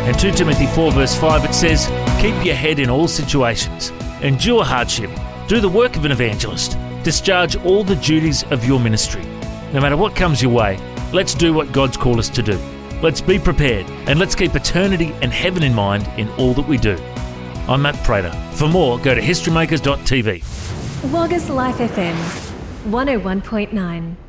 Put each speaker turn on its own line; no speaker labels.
In 2 Timothy 4 verse 5 it says, "Keep your head in all situations. Endure hardship. Do the work of an evangelist. Discharge all the duties of your ministry." No matter what comes your way, let's do what God's called us to do. Let's be prepared, and let's keep eternity and heaven in mind in all that we do. I'm Matt Prater. For more, go to historymakers.tv.
Waggas Life FM 101.9